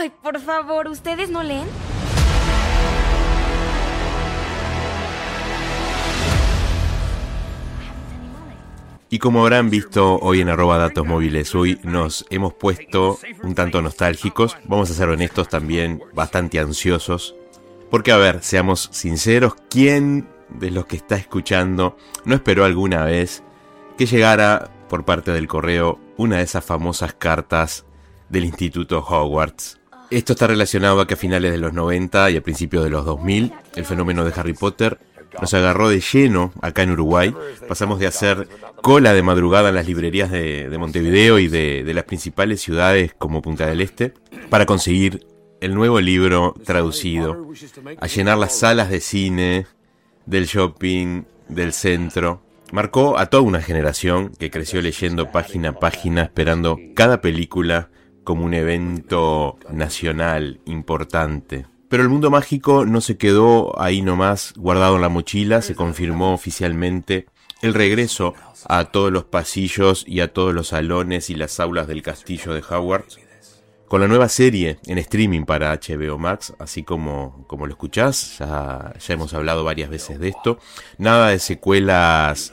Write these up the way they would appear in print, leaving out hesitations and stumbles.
Ay, por favor, ¿ustedes no leen? Y como habrán visto hoy en @datosmóviles, hoy nos hemos puesto un tanto nostálgicos, vamos a ser honestos también, bastante ansiosos. Porque a ver, seamos sinceros, ¿quién de los que está escuchando no esperó alguna vez que llegara por parte del correo una de esas famosas cartas del Instituto Hogwarts? Esto está relacionado a que a finales de los 90 y a principios de los 2000, el fenómeno de Harry Potter nos agarró de lleno acá en Uruguay. Pasamos de hacer cola de madrugada en las librerías de Montevideo y de las principales ciudades como Punta del Este para conseguir el nuevo libro traducido, a llenar las salas de cine, del shopping, del centro. Marcó a toda una generación que creció leyendo página a página, esperando cada película como un evento nacional importante. Pero el mundo mágico no se quedó ahí nomás guardado en la mochila, se confirmó oficialmente el regreso a todos los pasillos y a todos los salones y las aulas del castillo de Hogwarts, con la nueva serie en streaming para HBO Max, así como lo escuchás, ya hemos hablado varias veces de esto. Nada de secuelas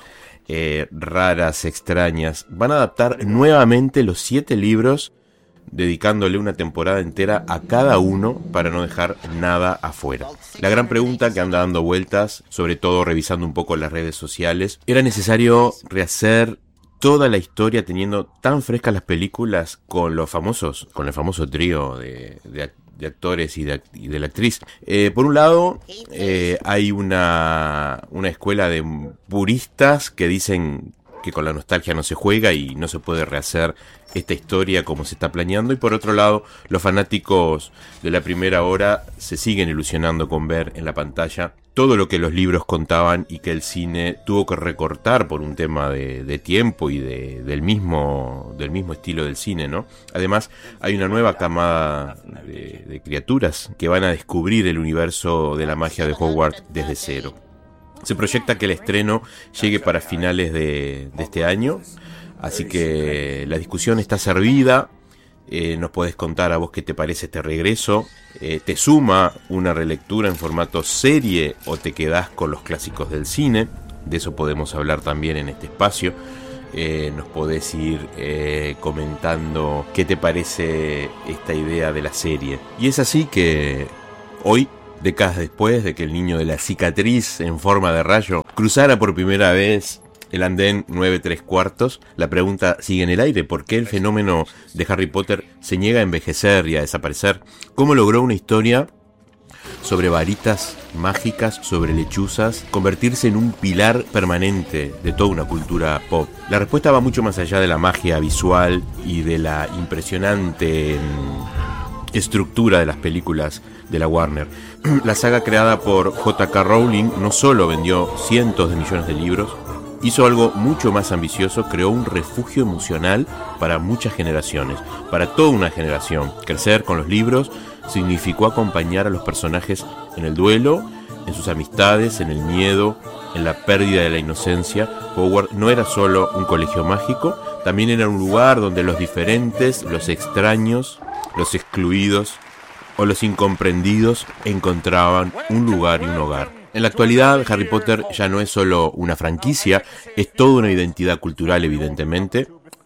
raras, extrañas. Van a adaptar nuevamente los 7 libros, dedicándole una temporada entera a cada uno para no dejar nada afuera. La gran pregunta que anda dando vueltas, sobre todo revisando un poco las redes sociales, ¿era necesario rehacer toda la historia teniendo tan frescas las películas con el famoso trío de actores y de la actriz? Por un lado, hay una escuela de puristas que dicen que con la nostalgia no se juega y no se puede rehacer esta historia como se está planeando. Y por otro lado, los fanáticos de la primera hora se siguen ilusionando con ver en la pantalla todo lo que los libros contaban y que el cine tuvo que recortar por un tema de tiempo y del mismo estilo del cine, ¿no? Además, hay una nueva camada de criaturas que van a descubrir el universo de la magia de Hogwarts desde cero. Se proyecta que el estreno llegue para finales de este año, así que la discusión está servida. Nos podés contar a vos qué te parece este regreso. ¿Te suma una relectura en formato serie o te quedás con los clásicos del cine? De eso podemos hablar también en este espacio. Nos podés ir comentando qué te parece esta idea de la serie. Y es así que hoy, décadas después de que el niño de la cicatriz en forma de rayo cruzara por primera vez el andén 9 3/4, la pregunta sigue en el aire: ¿por qué el fenómeno de Harry Potter se niega a envejecer y a desaparecer? ¿Cómo logró una historia sobre varitas mágicas, sobre lechuzas, convertirse en un pilar permanente de toda una cultura pop? La respuesta va mucho más allá de la magia visual y de la impresionante estructura de las películas de la Warner. La saga creada por J.K. Rowling no solo vendió cientos de millones de libros, hizo algo mucho más ambicioso: creó un refugio emocional para muchas generaciones, para toda una generación. Crecer con los libros significó acompañar a los personajes en el duelo, en sus amistades, en el miedo, en la pérdida de la inocencia. Hogwarts no era solo un colegio mágico, también era un lugar donde los diferentes, los extraños, los excluidos o los incomprendidos encontraban un lugar y un hogar. En la actualidad, Harry Potter ya no es solo una franquicia, es toda una identidad cultural, evidentemente,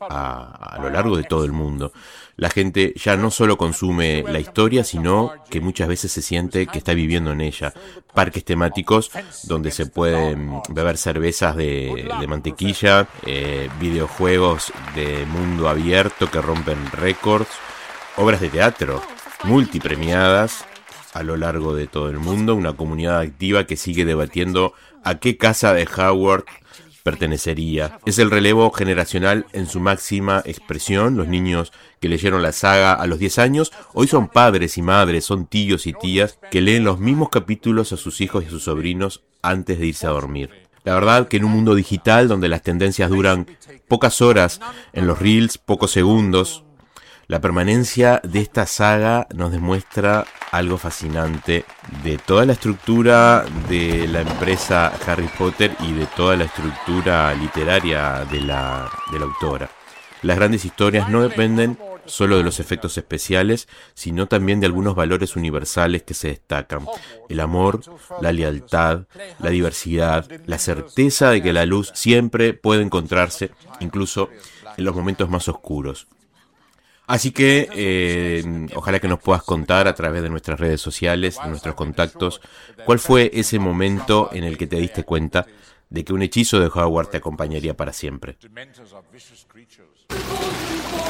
a lo largo de todo el mundo. La gente ya no solo consume la historia, sino que muchas veces se siente que está viviendo en ella. Parques temáticos donde se pueden beber cervezas de mantequilla, videojuegos de mundo abierto que rompen récords, obras de teatro multipremiadas a lo largo de todo el mundo, una comunidad activa que sigue debatiendo a qué casa de Hogwarts pertenecería. Es el relevo generacional en su máxima expresión. Los niños que leyeron la saga a los 10 años, hoy son padres y madres, son tíos y tías que leen los mismos capítulos a sus hijos y a sus sobrinos antes de irse a dormir. La verdad que en un mundo digital donde las tendencias duran pocas horas en los reels, pocos segundos, la permanencia de esta saga nos demuestra algo fascinante de toda la estructura de la empresa Harry Potter y de toda la estructura literaria de la autora. Las grandes historias no dependen solo de los efectos especiales, sino también de algunos valores universales que se destacan. El amor, la lealtad, la diversidad, la certeza de que la luz siempre puede encontrarse, incluso en los momentos más oscuros. Así que ojalá que nos puedas contar a través de nuestras redes sociales, de nuestros contactos, cuál fue ese momento en el que te diste cuenta de que un hechizo de Hogwarts te acompañaría para siempre.